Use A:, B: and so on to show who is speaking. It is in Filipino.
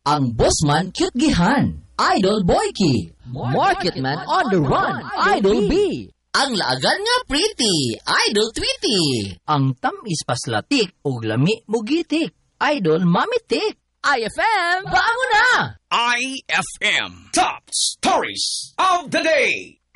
A: Ang bossman cute gihan, Idol Boyki. Marketman on the run, Idol B.
B: Ang laagan nga pretty, Idol Tweety.
A: Ang tamis paslatik ug lami mugitik, Idol Mamitik. IFM, bango na!
C: IFM Top Stories of the Day.